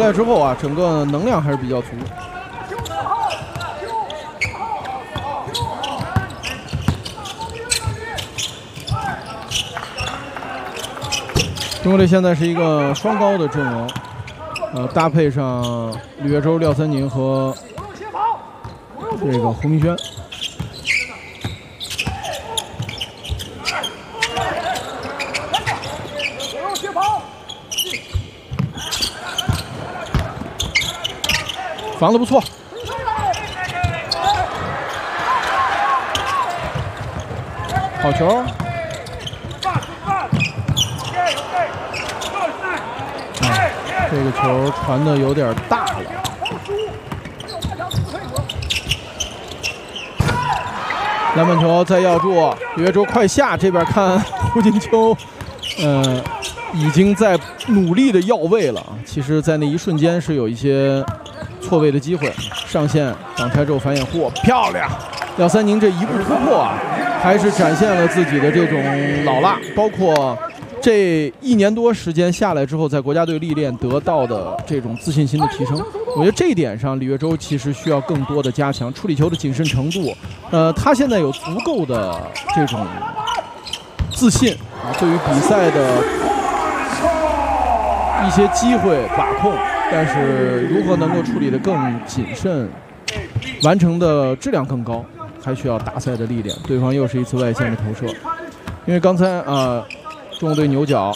来之后啊，整个能量还是比较足。中国队现在是一个双高的阵容，搭配上吕越洲、廖三宁和这个胡明轩。防得不错，好球！这个球传的有点大了。篮板球再要住，吕越洲快下，这边看胡金秋，已经在努力的要位了。其实，在那一瞬间是有一些错位的机会。上线挡拆之后反掩护，漂亮！廖三宁这一步突破啊，还是展现了自己的这种老辣，包括这1年多时间下来之后，在国家队历练得到的这种自信心的提升。我觉得这一点上，吕越洲其实需要更多的加强处理球的谨慎程度。他现在有足够的这种自信啊，对于比赛的一些机会把控，但是如何能够处理得更谨慎，完成的质量更高，还需要大赛的历练。对方又是一次外线的投射，因为刚才中国队牛角。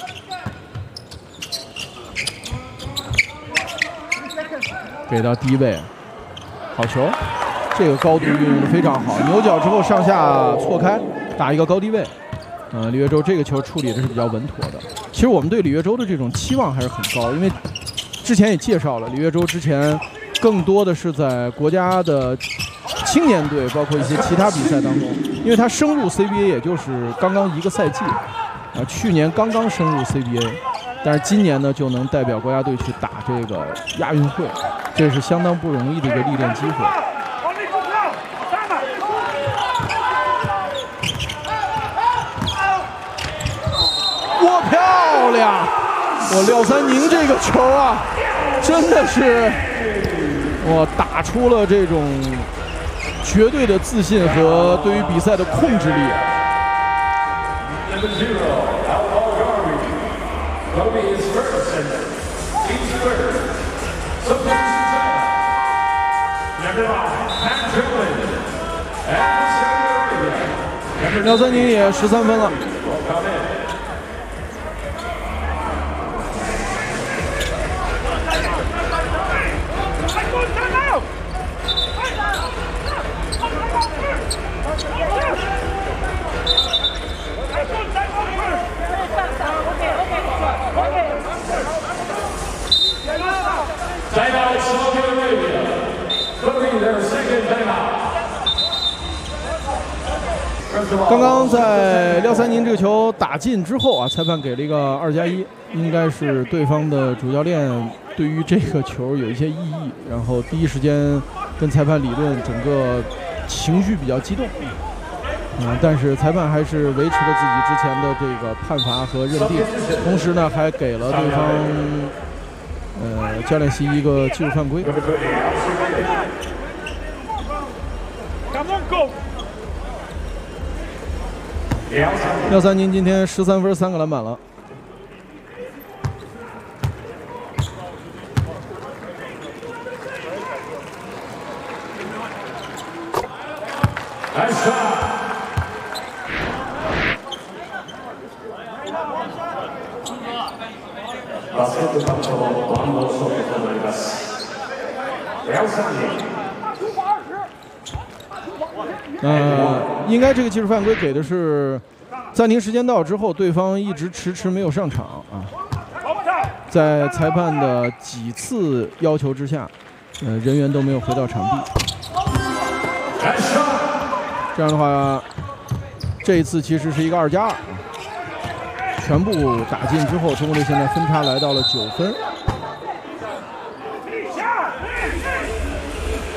给到低位，好球！这个高度运用的非常好，牛角之后上下错开，打一个高低位。吕越洲这个球处理的是比较稳妥的。其实我们对吕越洲的这种期望还是很高，因为之前也介绍了，吕越洲之前更多的是在国家的青年队，包括一些其他比赛当中，因为他升入 CBA 也就是刚刚一个赛季，去年刚刚升入 CBA。但是今年呢，就能代表国家队去打这个亚运会，这是相当不容易的一个历练机会。哇，漂亮！廖三宁这个球啊，真的是打出了这种绝对的自信和对于比赛的控制力。廖三宁也13分了。刚刚在廖三宁这个球打进之后啊，裁判给了一个2+1，应该是对方的主教练对于这个球有一些异议，然后第一时间跟裁判理论，整个情绪比较激动。但是裁判还是维持了自己之前的这个判罚和认定，同时呢还给了对方教练席一个技术犯规。廖三宁今天13分3个篮板了。应该这个技术犯规给的是暂停时间到之后，对方一直迟没有上场啊。在裁判的几次要求之下，人员都没有回到场地。这样的话，这一次其实是一个2+2，全部打进之后，中国队现在分差来到了9分。